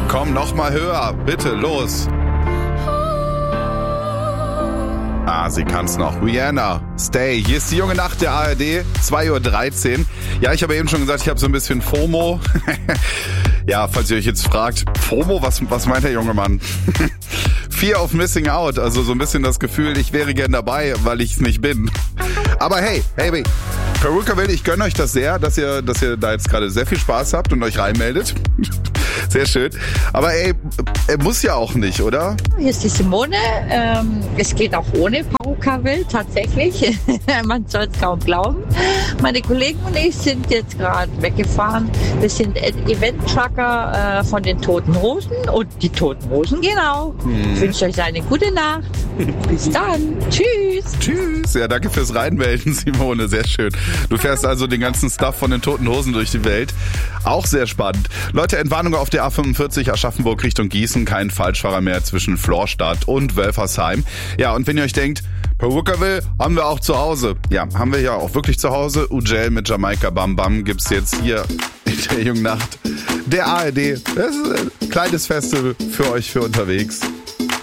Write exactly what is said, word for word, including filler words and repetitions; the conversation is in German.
Komm, noch mal höher. Bitte, los. Ah, sie kann's noch. Rihanna, Stay. Hier ist die junge Nacht der A R D, zwei Uhr dreizehn. Ja, ich habe eben schon gesagt, ich habe so ein bisschen FOMO. Ja, falls ihr euch jetzt fragt, FOMO, was, was meint der junge Mann? Fear of Missing Out, also so ein bisschen das Gefühl, ich wäre gern dabei, weil ich es nicht bin. Aber hey, hey, hey, Perukaville, ich gönne euch das sehr, dass ihr, dass ihr da jetzt gerade sehr viel Spaß habt und euch reinmeldet. Sehr schön. Aber ey, er muss ja auch nicht, oder? Hier ist die Simone. Ähm, es geht auch ohne Perukaville, tatsächlich. Man soll es kaum glauben. Meine Kollegen und ich sind jetzt gerade weggefahren. Wir sind Event-Trucker äh, von den Toten Hosen und die Toten Hosen gehen auch. Hm. Ich wünsche euch eine gute Nacht. Bis dann. Tschüss. Tschüss. Ja, danke fürs Reinmelden, Simone. Sehr schön. Du fährst also den ganzen Stuff von den Toten Hosen durch die Welt. Auch sehr spannend. Leute, Entwarnung auf der A fünfundvierzig Aschaffenburg Richtung Gießen. Kein Falschfahrer mehr zwischen Florstadt und Wölfersheim. Ja, und wenn ihr euch denkt, Perukaville haben wir auch zu Hause. Ja, haben wir ja auch wirklich zu Hause. Ujel mit Jamaika Bam Bam gibt's jetzt hier in der jungen Nacht der A R D. Das ist ein kleines Festival für euch für unterwegs.